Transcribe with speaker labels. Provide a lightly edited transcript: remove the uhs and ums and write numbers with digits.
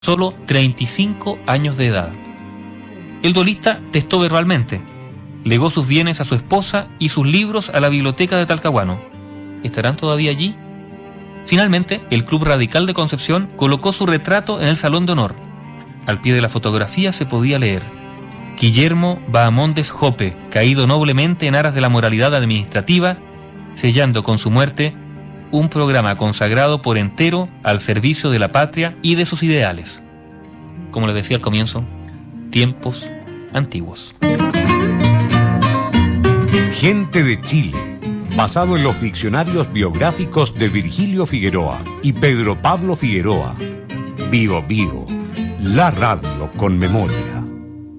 Speaker 1: solo 35 años de edad. El duelista testó verbalmente, legó sus bienes a su esposa y sus libros a la biblioteca de Talcahuano. ¿Estarán todavía allí? Finalmente, el Club Radical de Concepción colocó su retrato en el Salón de Honor. Al pie de la fotografía se podía leer: Guillermo Bahamondes Jope, caído noblemente en aras de la moralidad administrativa, sellando con su muerte un programa consagrado por entero al servicio de la patria y de sus ideales. Como les decía al comienzo, tiempos antiguos.
Speaker 2: Gente de Chile, basado en los diccionarios biográficos de Virgilio Figueroa y Pedro Pablo Figueroa. Bio Bio, la radio con memoria.